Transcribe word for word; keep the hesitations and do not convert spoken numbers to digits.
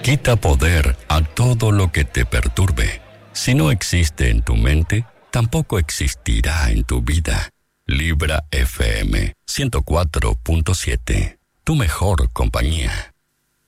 Quita poder a todo lo que te perturbe. Si no existe en tu mente, tampoco existirá en tu vida. Libra F M ciento cuatro punto siete. Tu mejor compañía.